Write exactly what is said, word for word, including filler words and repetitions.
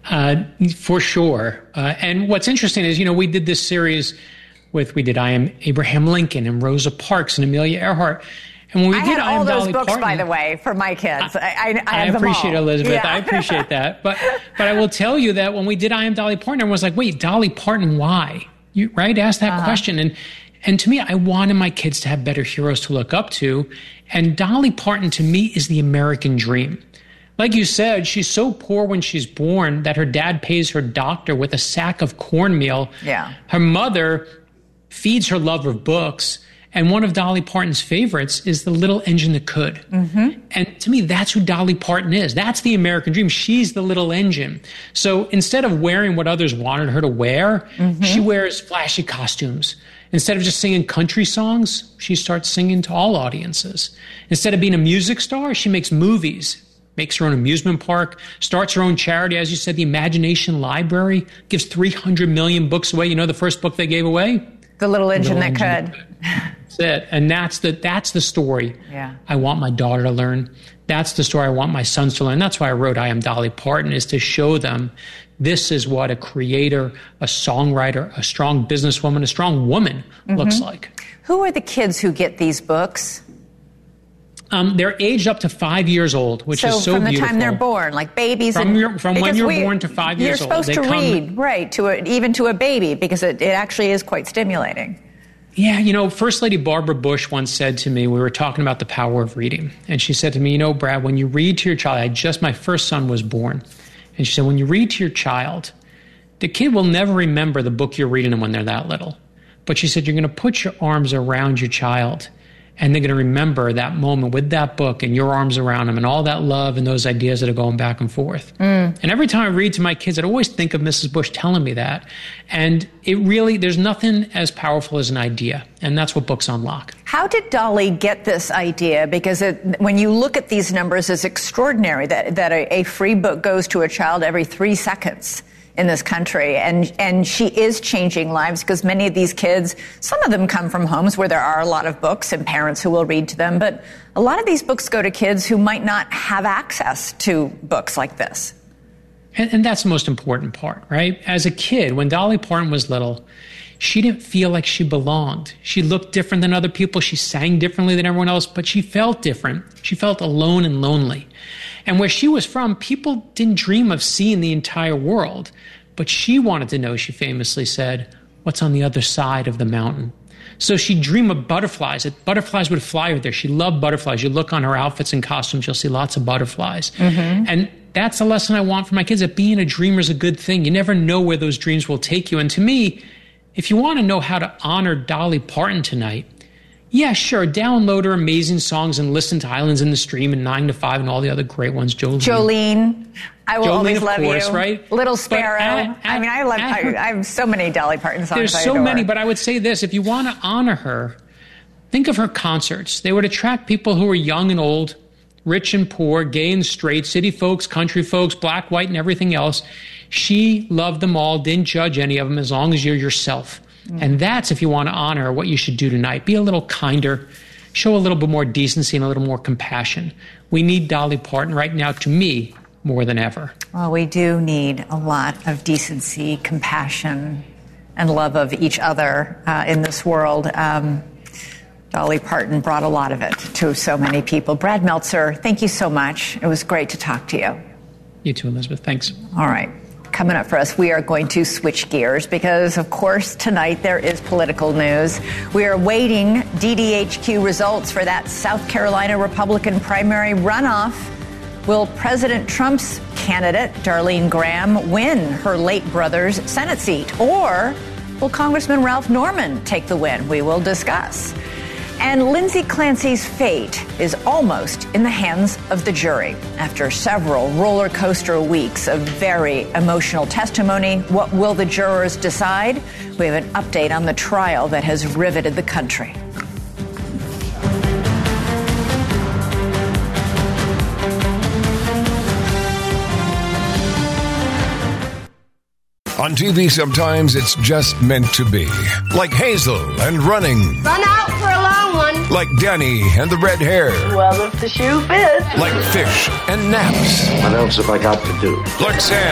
Uh, for sure. Uh, and what's interesting is, you know, we did this series with, we did I Am Abraham Lincoln and Rosa Parks and Amelia Earhart. And when we I did had I all Am those Dolly books, Parton, by the way, for my kids. I, I, I, I have appreciate them all. it, Elizabeth. Yeah. I appreciate that. But but I will tell you that when we did I Am Dolly Parton, everyone was like, wait, Dolly Parton, why? You right? Ask that uh-huh. question. And and to me, I wanted my kids to have better heroes to look up to. And Dolly Parton, to me, is the American dream. Like you said, she's so poor when she's born that her dad pays her doctor with a sack of cornmeal. Yeah. Her mother feeds her love of books. And one of Dolly Parton's favorites is The Little Engine That Could. Mm-hmm. And to me, that's who Dolly Parton is. That's the American dream. She's the little engine. So instead of wearing what others wanted her to wear, mm-hmm. she wears flashy costumes. Instead of just singing country songs, she starts singing to all audiences. Instead of being a music star, she makes movies. Makes her own amusement park, starts her own charity. As you said, the Imagination Library gives three hundred million books away. You know the first book they gave away? The Little Engine, Little That, Engine could. that Could. That's it. And that's the, that's the story yeah. I want my daughter to learn. That's the story I want my sons to learn. That's why I wrote I Am Dolly Parton, is to show them this is what a creator, a songwriter, a strong businesswoman, a strong woman mm-hmm. looks like. Who are the kids who get these books? Um, they're aged up to five years old, which so is so from the beautiful. time they're born, like babies. From, and, your, from when you're we, born to five years old. You're supposed they to come, read, right, to a, even to a baby, because it, it actually is quite stimulating. Yeah, you know, First Lady Barbara Bush once said to me, we were talking about the power of reading. And she said to me, you know, Brad, when you read to your child, I just, my first son was born. And she said, when you read to your child, the kid will never remember the book you're reading them when they're that little. But she said, you're going to put your arms around your child, and they're going to remember that moment with that book and your arms around them and all that love and those ideas that are going back and forth. Mm. And every time I read to my kids, I'd always think of Missus Bush telling me that. And it really, there's nothing as powerful as an idea. And that's what books unlock. How did Dolly get this idea? Because it, when you look at these numbers, it's extraordinary that, that a, a free book goes to a child every three seconds. In this country. And and she is changing lives, because many of these kids, some of them come from homes where there are a lot of books and parents who will read to them. But a lot of these books go to kids who might not have access to books like this. And, and that's the most important part, right? As a kid, when Dolly Parton was little, she didn't feel like she belonged. She looked different than other people. She sang differently than everyone else, but she felt different. She felt alone and lonely. And where she was from, people didn't dream of seeing the entire world. But she wanted to know, she famously said, what's on the other side of the mountain. So she'd dream of butterflies. That butterflies would fly her there. She loved butterflies. You look on her outfits and costumes, you'll see lots of butterflies. Mm-hmm. And that's the lesson I want for my kids, that being a dreamer is a good thing. You never know where those dreams will take you. And to me, if you want to know how to honor Dolly Parton tonight, yeah, sure, download her amazing songs and listen to Islands in the Stream and nine to five and all the other great ones. Jolene. Jolene. I will Jolene, always of love course, you. Right? Little Sparrow. At, at, I mean, I love. her, I, I have so many Dolly Parton songs. There's I so adore. many, but I would say this: if you want to honor her, think of her concerts. They would attract people who are young and old, rich and poor, gay and straight, city folks, country folks, black, white, and everything else. She loved them all. Didn't judge any of them, as long as you're yourself. Mm. And that's, if you want to honor her, what you should do tonight. Be a little kinder. Show a little bit more decency and a little more compassion. We need Dolly Parton right now, to me, more than ever. Well, we do need a lot of decency, compassion, and love of each other uh, in this world. Um, Dolly Parton brought a lot of it to so many people. Brad Meltzer, thank you so much. It was great to talk to you. You too, Elizabeth. Thanks. All right. Coming up for us, we are going to switch gears because, of course, tonight there is political news. We are waiting D D H Q results for that South Carolina Republican primary runoff. Will President Trump's candidate, Darlene Graham, win her late brother's Senate seat? Or will Congressman Ralph Norman take the win? We will discuss. And Lindsay Clancy's fate is almost in the hands of the jury. After several roller coaster weeks of very emotional testimony, what will the jurors decide? We have an update on the trial that has riveted the country. On T V, sometimes it's just meant to be. Like Hazel and running. Run out for a long one. Like Danny and the red hair. Well, if the shoe fits. Like fish and naps. What else have I got to do? Like Sam